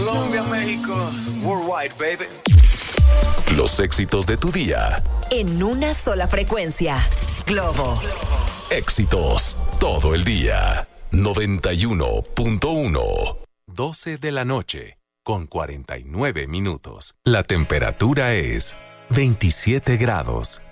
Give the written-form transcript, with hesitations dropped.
Colombia, México, worldwide, baby. Los éxitos de tu día. En una sola frecuencia. Globo. Éxitos todo el día. 91.1. 12 de la noche, con 49 minutos. La temperatura es 27 grados.